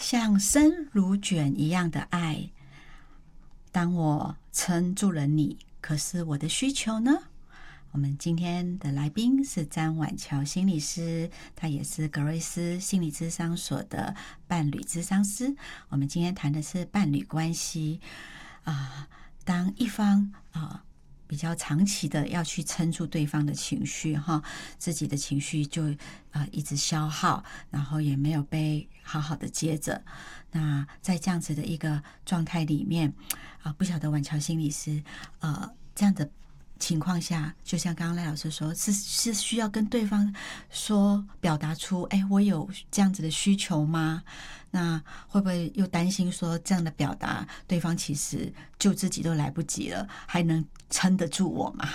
像生如卷一样的爱。当我撑住了你，可是我的需求呢？我们今天的来宾是詹婉乔心理师，他也是格瑞斯心理咨商所的伴侣咨商师。我们今天谈的是伴侣关系当一方比较长期的要去撑住对方的情绪自己的情绪就一直消耗，然后也没有被好好的接着。那在这样子的一个状态里面不晓得婉乔心理师这样的情况下，就像刚刚赖老师说，是需要跟对方说，表达出我有这样子的需求吗？那会不会又担心说这样的表达对方其实救自己都来不及了，还能撑得住我吗？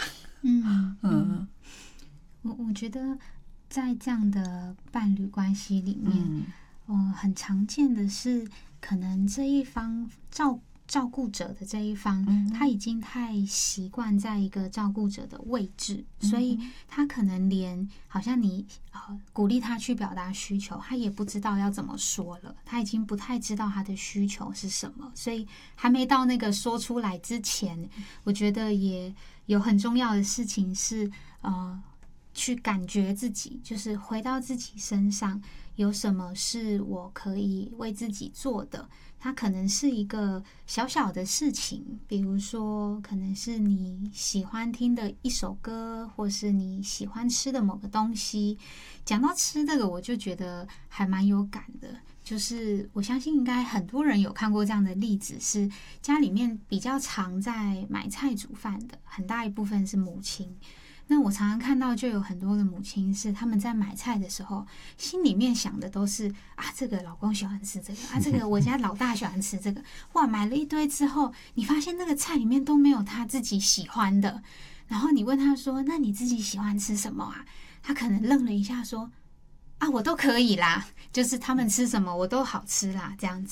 我觉得在这样的伴侣关系里面很常见的是可能这一方照顾者的这一方他已经太习惯在一个照顾者的位置，所以他可能连好像你鼓励他去表达需求，他也不知道要怎么说了，他已经不太知道他的需求是什么，所以还没到那个说出来之前，我觉得也有很重要的事情是去感觉自己，就是回到自己身上有什么是我可以为自己做的。它可能是一个小小的事情，比如说可能是你喜欢听的一首歌，或是你喜欢吃的某个东西。讲到吃这个，我就觉得还蛮有感的，就是我相信应该很多人有看过这样的例子，是家里面比较常在买菜煮饭的，很大一部分是母亲。那我常常看到就有很多的母亲是他们在买菜的时候心里面想的都是这个老公喜欢吃这个这个我家老大喜欢吃这个，哇，买了一堆之后你发现那个菜里面都没有他自己喜欢的，然后你问他说那你自己喜欢吃什么他可能愣了一下说我都可以啦，就是他们吃什么我都好吃啦这样子。